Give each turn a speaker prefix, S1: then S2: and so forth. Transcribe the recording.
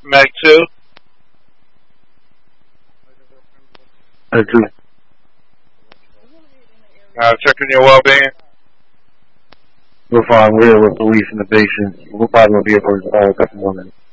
S1: Mag 2.
S2: Mag 2.
S1: Checking your well-being.
S2: We're fine. We're here with police and the patient. We'll probably be here for a couple more minutes.